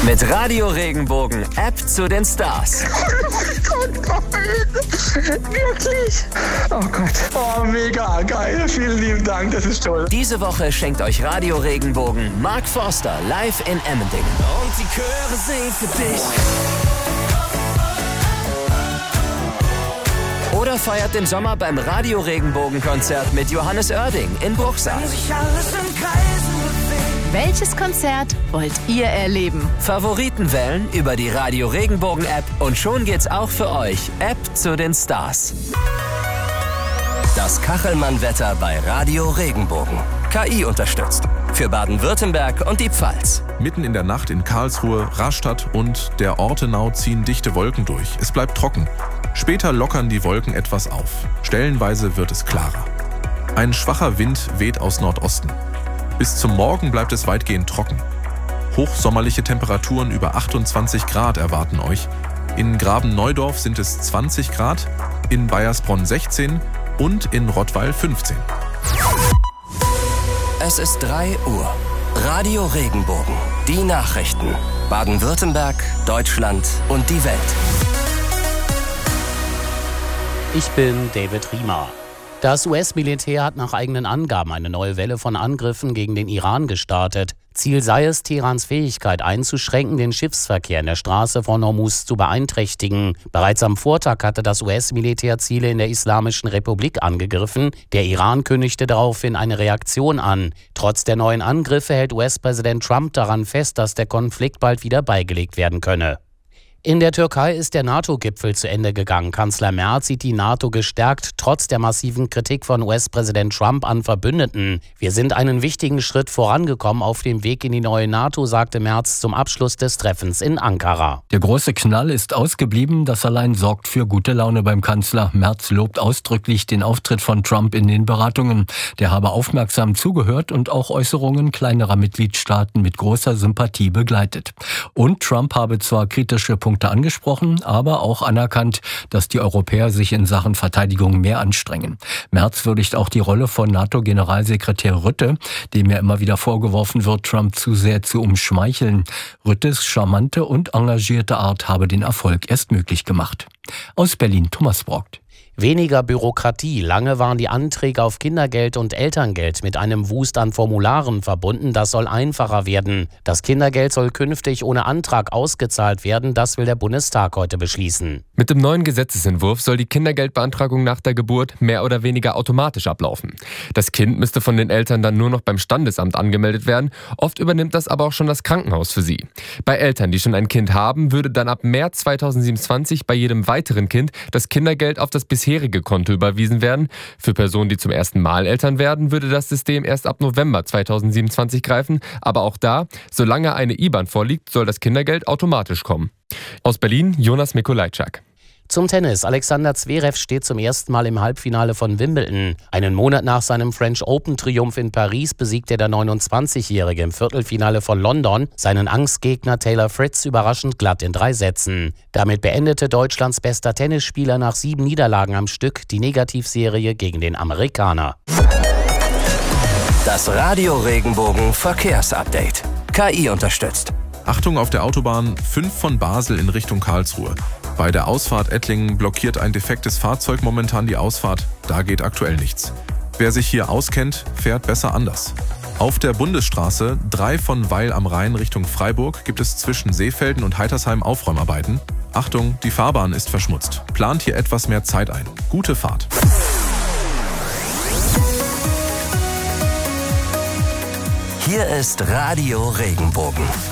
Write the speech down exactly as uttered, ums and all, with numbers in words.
Mit Radio Regenbogen App zu den Stars. Wirklich? Oh Gott. Oh, mega geil. Vielen lieben Dank, das ist toll. Diese Woche schenkt euch Radio Regenbogen Mark Forster live in Emmendingen. Und die Chöre singen für dich. Oder feiert den Sommer beim Radio Regenbogen Konzert mit Johannes Oerding in Bruchsal. Wenn sich alles in Kreisen bewegt. Welches Konzert wollt ihr erleben? Favoriten wählen über die Radio Regenbogen App und schon geht's auch für euch. App zu den Stars. Das Kachelmann-Wetter bei Radio Regenbogen. K I unterstützt. Für Baden-Württemberg und die Pfalz. Mitten in der Nacht in Karlsruhe, Rastatt und der Ortenau ziehen dichte Wolken durch. Es bleibt trocken. Später lockern die Wolken etwas auf. Stellenweise wird es klarer. Ein schwacher Wind weht aus Nordosten. Bis zum Morgen bleibt es weitgehend trocken. Hochsommerliche Temperaturen über achtundzwanzig Grad erwarten euch. In Graben-Neudorf sind es zwanzig Grad, in Baiersbronn sechzehn und in Rottweil fünfzehn. Es ist drei Uhr. Radio Regenbogen. Die Nachrichten. Baden-Württemberg, Deutschland und die Welt. Ich bin David Riemer. Das U S-Militär hat nach eigenen Angaben eine neue Welle von Angriffen gegen den Iran gestartet. Ziel sei es, Teherans Fähigkeit einzuschränken, den Schiffsverkehr in der Straße von Hormuz zu beeinträchtigen. Bereits am Vortag hatte das U S-Militär Ziele in der Islamischen Republik angegriffen. Der Iran kündigte daraufhin eine Reaktion an. Trotz der neuen Angriffe hält U S-Präsident Trump daran fest, dass der Konflikt bald wieder beigelegt werden könne. In der Türkei ist der NATO-Gipfel zu Ende gegangen. Kanzler Merz sieht die NATO gestärkt, trotz der massiven Kritik von U S-Präsident Trump an Verbündeten. Wir sind einen wichtigen Schritt vorangekommen auf dem Weg in die neue NATO, sagte Merz zum Abschluss des Treffens in Ankara. Der große Knall ist ausgeblieben, das allein sorgt für gute Laune beim Kanzler. Merz lobt ausdrücklich den Auftritt von Trump in den Beratungen. Der habe aufmerksam zugehört und auch Äußerungen kleinerer Mitgliedstaaten mit großer Sympathie begleitet. Und Trump habe zwar kritische Punkte angesprochen, aber auch anerkannt, dass die Europäer sich in Sachen Verteidigung mehr anstrengen. Merz würdigt auch die Rolle von NATO-Generalsekretär Rutte, dem ja immer wieder vorgeworfen wird, Trump zu sehr zu umschmeicheln. Ruttes charmante und engagierte Art habe den Erfolg erst möglich gemacht. Aus Berlin, Thomas Brockt. Weniger Bürokratie. Lange waren die Anträge auf Kindergeld und Elterngeld mit einem Wust an Formularen verbunden. Das soll einfacher werden. Das Kindergeld soll künftig ohne Antrag ausgezahlt werden. Das will der Bundestag heute beschließen. Mit dem neuen Gesetzesentwurf soll die Kindergeldbeantragung nach der Geburt mehr oder weniger automatisch ablaufen. Das Kind müsste von den Eltern dann nur noch beim Standesamt angemeldet werden. Oft übernimmt das aber auch schon das Krankenhaus für sie. Bei Eltern, die schon ein Kind haben, würde dann ab März zweitausendsiebenundzwanzig bei jedem weiteren Kind das Kindergeld auf das bisherige Konto überwiesen werden. Für Personen, die zum ersten Mal Eltern werden, würde das System erst ab November zweitausendsiebenundzwanzig greifen. Aber auch da, solange eine I B A N vorliegt, soll das Kindergeld automatisch kommen. Aus Berlin, Jonas Mikolajczak. Zum Tennis. Alexander Zverev steht zum ersten Mal im Halbfinale von Wimbledon. Einen Monat nach seinem French Open-Triumph in Paris besiegte der neunundzwanzigjährige im Viertelfinale von London seinen Angstgegner Taylor Fritz überraschend glatt in drei Sätzen. Damit beendete Deutschlands bester Tennisspieler nach sieben Niederlagen am Stück die Negativserie gegen den Amerikaner. Das Radio Regenbogen Verkehrsupdate. K I unterstützt. Achtung auf der Autobahn fünf von Basel in Richtung Karlsruhe. Bei der Ausfahrt Ettlingen blockiert ein defektes Fahrzeug momentan die Ausfahrt. Da geht aktuell nichts. Wer sich hier auskennt, fährt besser anders. Auf der Bundesstraße drei von Weil am Rhein Richtung Freiburg gibt es zwischen Seefelden und Heitersheim Aufräumarbeiten. Achtung, die Fahrbahn ist verschmutzt. Plant hier etwas mehr Zeit ein. Gute Fahrt. Hier ist Radio Regenbogen.